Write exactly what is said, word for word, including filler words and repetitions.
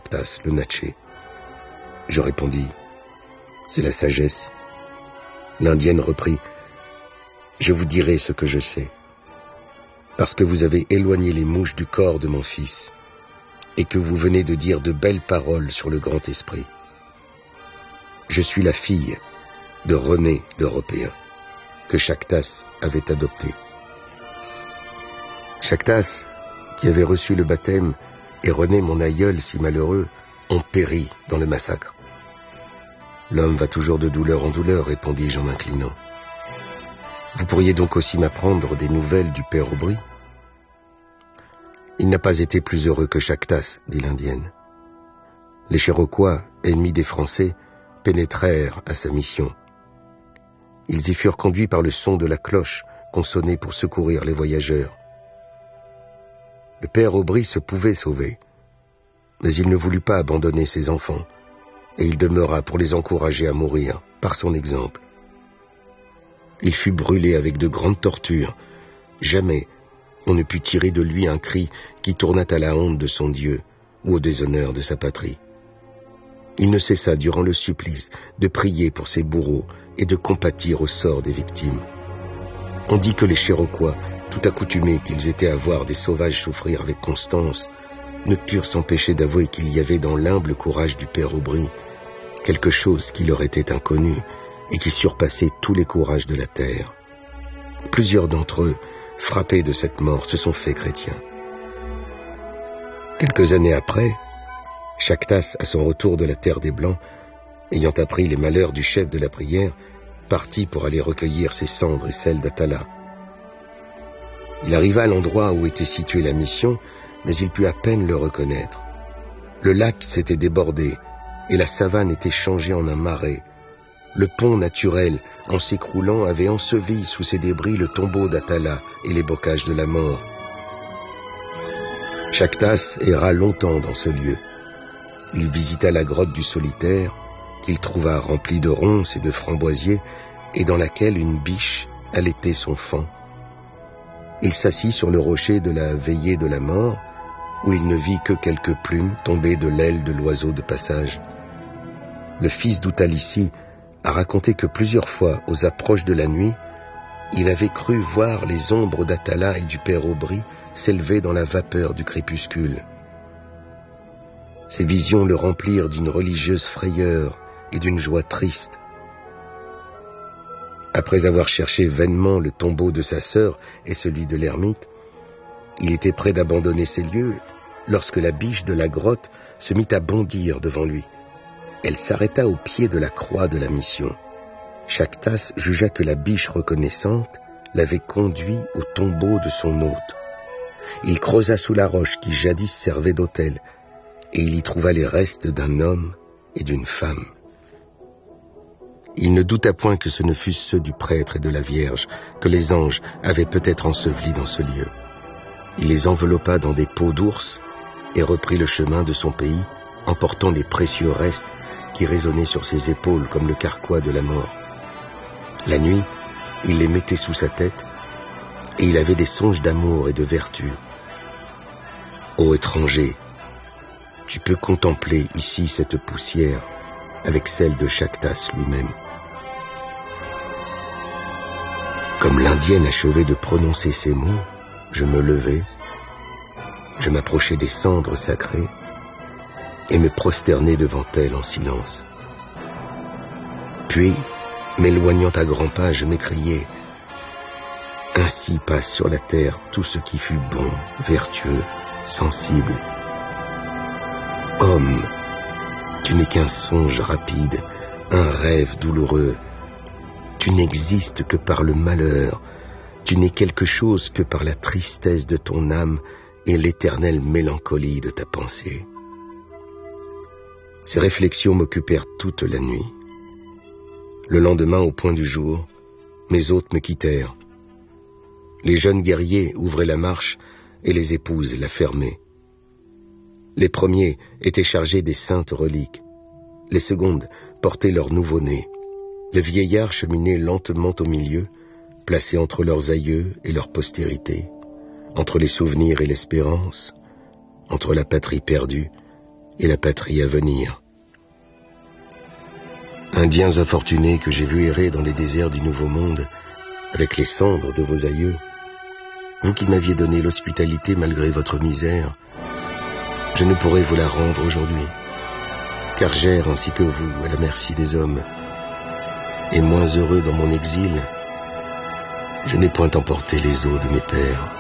Chactas, le Natchez. Je répondis, c'est la sagesse. L'indienne reprit, je vous dirai ce que je sais. Parce que vous avez éloigné les mouches du corps de mon fils, et que vous venez de dire de belles paroles sur le grand esprit. Je suis la fille de René l'Européen, que Chactas avait adopté. Chactas, qui avait reçu le baptême, et René, mon aïeul si malheureux, ont péri dans le massacre. L'homme va toujours de douleur en douleur, répondis-je en m'inclinant. Vous pourriez donc aussi m'apprendre des nouvelles du père Aubry? Il n'a pas été plus heureux que Chactas, dit l'indienne. Les Chéroquois, ennemis des Français, pénétrèrent à sa mission. Ils y furent conduits par le son de la cloche qu'on sonnait pour secourir les voyageurs. Le père Aubry se pouvait sauver, mais il ne voulut pas abandonner ses enfants, et il demeura pour les encourager à mourir, par son exemple. Il fut brûlé avec de grandes tortures. Jamais on ne put tirer de lui un cri qui tournât à la honte de son Dieu ou au déshonneur de sa patrie. Il ne cessa durant le supplice de prier pour ses bourreaux et de compatir au sort des victimes. On dit que les Chéroquois, tout accoutumés qu'ils étaient à voir des sauvages souffrir avec constance, ne purent s'empêcher d'avouer qu'il y avait dans l'humble courage du père Aubry quelque chose qui leur était inconnu et qui surpassait tous les courages de la terre. Plusieurs d'entre eux, frappés de cette mort, se sont faits chrétiens. Quelques années après, Chactas, à son retour de la terre des Blancs, ayant appris les malheurs du chef de la prière, partit pour aller recueillir ses cendres et celles d'Atala. Il arriva à l'endroit où était située la mission, mais il put à peine le reconnaître. Le lac s'était débordé et la savane était changée en un marais. Le pont naturel, en s'écroulant, avait enseveli sous ses débris le tombeau d'Atala et les bocages de la mort. Chactas erra longtemps dans ce lieu. Il visita la grotte du solitaire, qu'il trouva remplie de ronces et de framboisiers, et dans laquelle une biche allaitait son faon. Il s'assit sur le rocher de la veillée de la mort, où il ne vit que quelques plumes tombées de l'aile de l'oiseau de passage. Le fils d'Outalissi a raconté que plusieurs fois, aux approches de la nuit, il avait cru voir les ombres d'Atala et du père Aubry s'élever dans la vapeur du crépuscule. Ces visions le remplirent d'une religieuse frayeur et d'une joie triste. Après avoir cherché vainement le tombeau de sa sœur et celui de l'ermite, il était prêt d'abandonner ces lieux lorsque la biche de la grotte se mit à bondir devant lui. Elle s'arrêta au pied de la croix de la mission. Chactas jugea que la biche reconnaissante l'avait conduit au tombeau de son hôte. Il creusa sous la roche qui jadis servait d'autel, et il y trouva les restes d'un homme et d'une femme. Il ne douta point que ce ne fussent ceux du prêtre et de la Vierge, que les anges avaient peut-être ensevelis dans ce lieu. Il les enveloppa dans des peaux d'ours et reprit le chemin de son pays, emportant les précieux restes qui résonnaient sur ses épaules comme le carquois de la mort. La nuit, il les mettait sous sa tête, et il avait des songes d'amour et de vertu. Ô étranger, tu peux contempler ici cette poussière avec celle de Chactas lui-même. Comme l'indienne achevait de prononcer ces mots, je me levai, je m'approchai des cendres sacrées et me prosternai devant elle en silence. Puis, m'éloignant à grands pas, je m'écriai « Ainsi passe sur la terre tout ce qui fut bon, vertueux, sensible. Homme, tu n'es qu'un songe rapide, un rêve douloureux. Tu n'existes que par le malheur, tu n'es quelque chose que par la tristesse de ton âme et l'éternelle mélancolie de ta pensée. » Ces réflexions m'occupèrent toute la nuit. Le lendemain, au point du jour, mes hôtes me quittèrent. Les jeunes guerriers ouvraient la marche et les épouses la fermaient. Les premiers étaient chargés des saintes reliques. Les secondes portaient leur nouveau-né. Le vieillard cheminait lentement au milieu, placé entre leurs aïeux et leur postérité, entre les souvenirs et l'espérance, entre la patrie perdue et la patrie à venir. Indiens infortunés que j'ai vus errer dans les déserts du Nouveau Monde, avec les cendres de vos aïeux, vous qui m'aviez donné l'hospitalité malgré votre misère, je ne pourrai vous la rendre aujourd'hui, car j'erre ainsi que vous à la merci des hommes, et moins heureux dans mon exil, je n'ai point emporté les os de mes pères.